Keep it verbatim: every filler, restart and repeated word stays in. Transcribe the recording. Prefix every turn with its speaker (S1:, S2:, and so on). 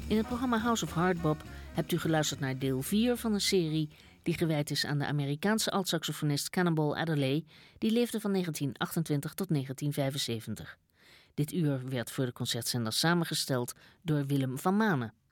S1: In het programma House of Hardbop hebt u geluisterd naar deel vier van een serie die gewijd is aan de Amerikaanse altsaxofonist Cannonball Adderley, die leefde van negentien achtentwintig tot negentien vijfenzeventig. Dit uur werd voor de concertzender samengesteld door Willem van Manen.